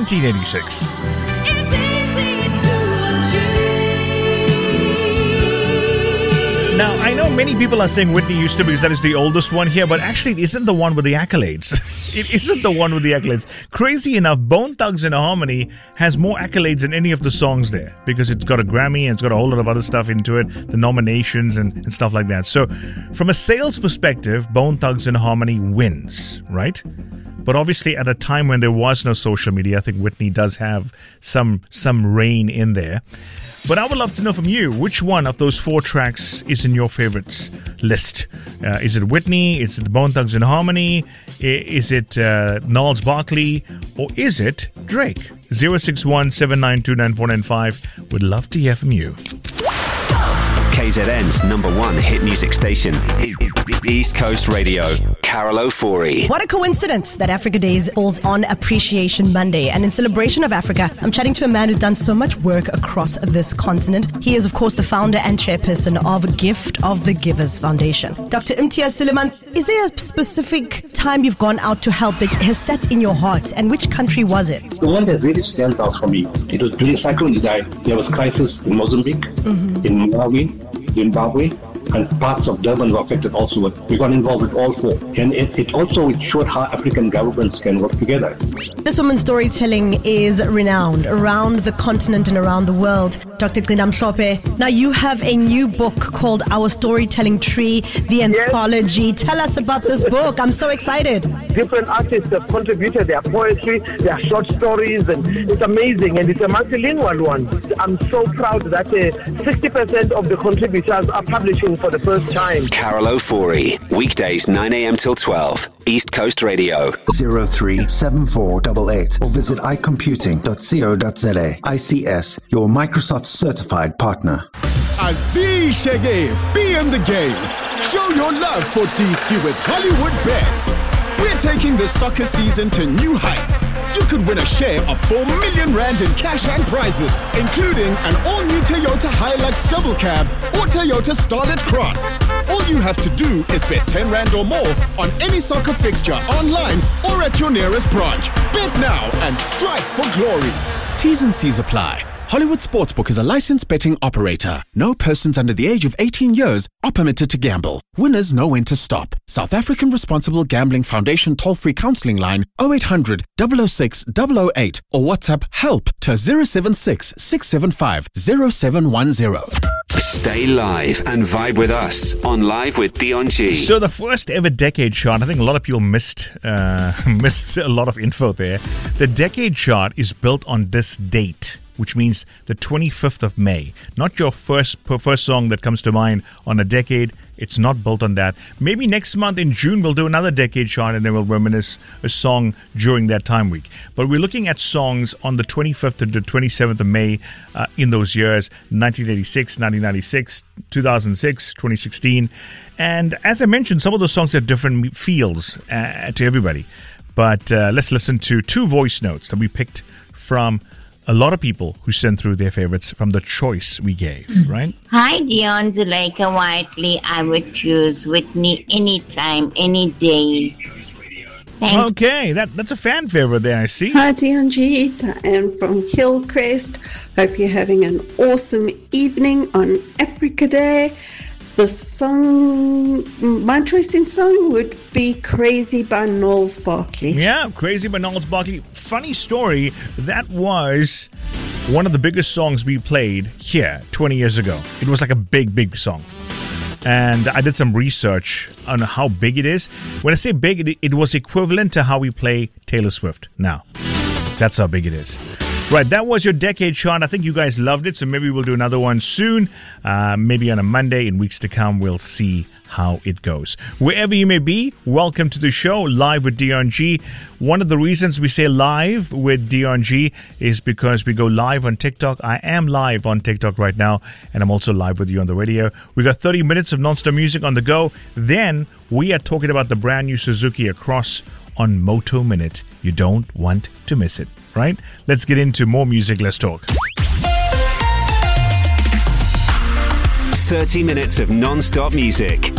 1986. Now, I know many people are saying Whitney Houston because that is the oldest one here, but actually it isn't the one with the accolades. It isn't the one with the accolades. Crazy enough, Bone Thugs-n-Harmony has more accolades than any of the songs there because it's got a Grammy and it's got a whole lot of other stuff into it, the nominations and stuff like that. So, from a sales perspective, Bone Thugs-n-Harmony wins, right? But obviously, at a time when there was no social media, I think Whitney does have some reign in there. But I would love to know from you, which one of those 4 tracks is in your favorites list? Is it Whitney? Is it Bone Thugs-n-Harmony? Is it Gnarls Barkley? Or is it Drake? 061-792-9495. Would love to hear from you. KZN's #1 hit music station, East Coast Radio, Carol O'Forey. What a coincidence that Africa Days falls on Appreciation Monday. And in celebration of Africa, I'm chatting to a man who's done so much work across this continent. He is, of course, the founder and chairperson of Gift of the Givers Foundation. Dr. Imtiaz Sooliman, is there a specific time you've gone out to help that has set in your heart? And which country was it? The one that really stands out for me, it was during Cyclone Idai. There was crisis in Mozambique, in Malawi, Zimbabwe, and parts of Durban were affected also. We got involved with all 4. And it also showed how African governments can work together. This woman's storytelling is renowned around the continent and around the world. Dr. Gcina Mhlophe, now you have a new book called Our Storytelling Tree, the Anthology. Tell us about this book. I'm so excited. Different artists have contributed their poetry, their short stories, and it's amazing. And it's a multilingual one. I'm so proud that 60% of the contributors are publishing for the first time. Carol O'Forey, weekdays 9 a.m. till 12, East Coast Radio. 037488 or visit icomputing.co.za. ICS, your Microsoft certified partner. Aziz Shege, be in the game. Show your love for D-Ski with Hollywood Bets. We're taking the soccer season to new heights. You could win a share of 4 million rand in cash and prizes, including an all-new Toyota Hilux double cab or Toyota Starlet Cross. All you have to do is bet 10 rand or more on any soccer fixture online or at your nearest branch. Bet now and strike for glory. T's and C's apply. Hollywood Sportsbook is a licensed betting operator. No persons under the age of 18 years are permitted to gamble. Winners know when to stop. South African Responsible Gambling Foundation toll-free counselling line 0800 006 008 or WhatsApp HELP to 076 675 0710. Stay live and vibe with us on Live with Dion G. So the first ever decade chart, I think a lot of people missed a lot of info there. The decade chart is built on this date, which means the 25th of May. Not your first song that comes to mind on a decade. It's not built on that. Maybe next month in June we'll do another decade chart and then we'll reminisce a song during that time week. But we're looking at songs on the 25th to the 27th of May in those years, 1986, 1996, 2006, 2016. And as I mentioned, some of those songs have different feels to everybody. But let's listen to 2 voice notes that we picked from a lot of people who sent through their favorites from the choice we gave, right? Hi, Dion, Zuleika Whiteley. I would choose Whitney anytime, any day. Okay, that's a fan favorite there, I see. Hi, Dion G. Diane from Hillcrest. Hope you're having an awesome evening on Africa Day. The song, my choice in song would be Crazy by Gnarls Barkley. Yeah, Crazy by Gnarls Barkley. Funny story, that was one of the biggest songs we played here 20 years ago. It was like a big song. And I did some research on how big it is. When I say big, it was equivalent to how we play Taylor Swift now. That's how big it is. Right, that was your decade chart. I think you guys loved it, so maybe we'll do another one soon. Maybe on a Monday. In weeks to come, we'll see how it goes. Wherever you may be, welcome to the show, Live with Dion G. One of the reasons we say Live with Dion G is because we go live on TikTok. I am live on TikTok right now, and I'm also live with you on the radio. We got 30 minutes of non-stop music on the go. Then we are talking about the brand new Suzuki Across on Moto Minute. You don't want to miss it. Right? Let's get into more music. Let's talk. 30 minutes of non-stop music.